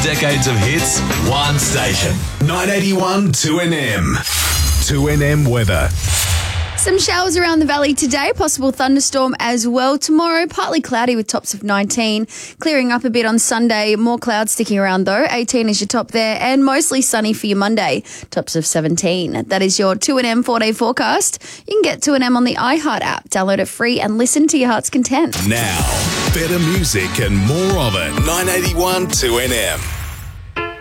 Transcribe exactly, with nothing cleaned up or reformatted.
decades of hits, one station. nine eighty-one two N M. two N M weather. Some showers around the valley today, possible thunderstorm as well. Tomorrow, partly cloudy with tops of nineteen. Clearing up a bit on Sunday, more clouds sticking around though. eighteen is your top there, and mostly sunny for your Monday, tops of seventeen. That is your two N M four-day forecast. You can get two N M on the iHeart app. Download it free and listen to your heart's content. Now, better music and more of it. nine eighty-one two N M.